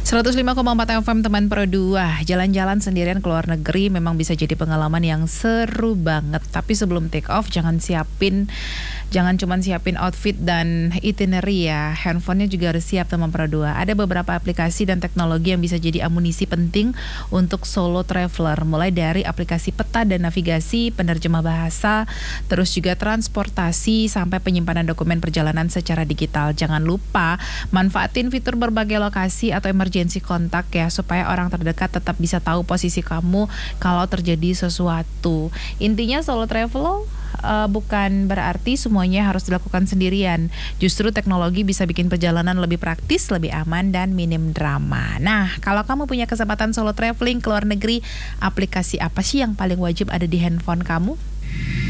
105,4 FM teman Pro 2. Jalan-jalan sendirian ke luar negeri memang bisa jadi pengalaman yang seru banget. Tapi sebelum take off jangan cuma siapin outfit dan itinerary ya. Handphonenya juga harus siap teman Pro 2. Ada beberapa aplikasi dan teknologi yang bisa jadi amunisi penting untuk solo traveler. Mulai dari aplikasi peta dan navigasi, penerjemah bahasa, terus juga transportasi sampai penyimpanan dokumen perjalanan secara digital. Jangan lupa manfaatin fitur berbagai lokasi atau emergency kontak ya, supaya orang terdekat tetap bisa tahu posisi kamu kalau terjadi sesuatu. Intinya solo travel bukan berarti semuanya harus dilakukan sendirian. Justru teknologi bisa bikin perjalanan lebih praktis, lebih aman, dan minim drama. Nah, kalau kamu punya kesempatan solo traveling ke luar negeri, aplikasi apa sih yang paling wajib ada di handphone kamu?